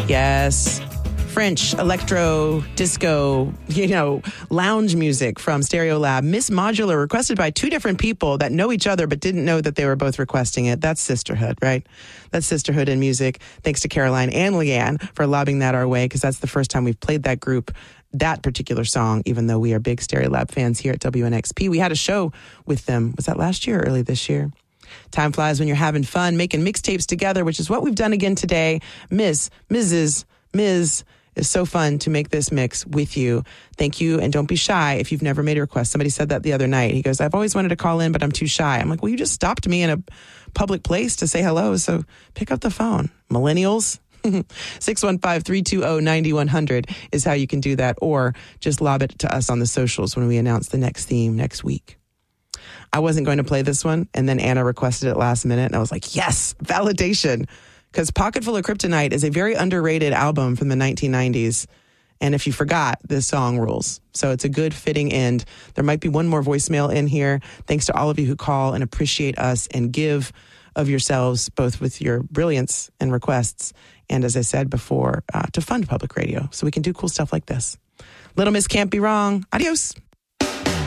Yes. French, electro, disco, lounge music from Stereolab. Miss Modular, requested by two different people that know each other but didn't know that they were both requesting it. That's sisterhood, right? That's sisterhood in music. Thanks to Caroline and Leanne for lobbing that our way, because that's the first time we've played that group, that particular song, even though we are big Stereolab fans here at WNXP. We had a show with them. Was that last year or early this year? Time flies when you're having fun, making mixtapes together, which is what we've done again today. Ms. It's so fun to make this mix with you. Thank you. And don't be shy if you've never made a request. Somebody said that the other night. He goes, I've always wanted to call in, but I'm too shy. I'm like, well, you just stopped me in a public place to say hello. So pick up the phone. Millennials. 615-320-9100 is how you can do that. Or just lob it to us on the socials when we announce the next theme next week. I wasn't going to play this one. And then Anna requested it last minute. And I was like, yes, validation. Because Pocketful of Kryptonite is a very underrated album from the 1990s. And if you forgot, this song rules. So it's a good fitting end. There might be one more voicemail in here. Thanks to all of you who call and appreciate us and give of yourselves, both with your brilliance and requests. And as I said before, to fund public radio so we can do cool stuff like this. Little Miss Can't Be Wrong. Adios.